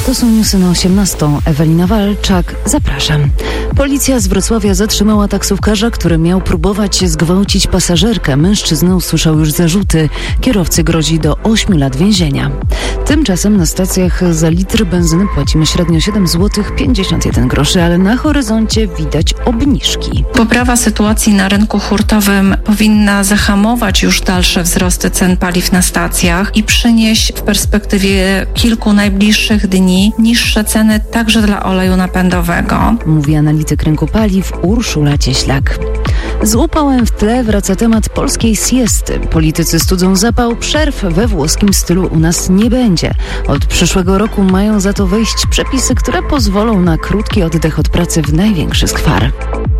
To są newsy na 18. Ewelina Walczak, zapraszam. Policja z Wrocławia zatrzymała taksówkarza, który miał próbować zgwałcić pasażerkę. Mężczyzna usłyszał już zarzuty. Kierowcy grozi do 8 lat więzienia. Tymczasem na stacjach za litr benzyny płacimy średnio 7,51 zł, ale na horyzoncie widać obniżki. Poprawa sytuacji na rynku hurtowym powinna zahamować już dalsze wzrosty cen paliw na stacjach i przynieść w perspektywie kilku najbliższych dni niższe ceny także dla oleju napędowego. Mówi analityk rynku paliw Urszula Cieślak. Z upałem w tle wraca temat polskiej siesty. Politycy studzą zapał, przerw we włoskim stylu u nas nie będzie. Od przyszłego roku mają za to wejść przepisy, które pozwolą na krótki oddech od pracy w największy skwar.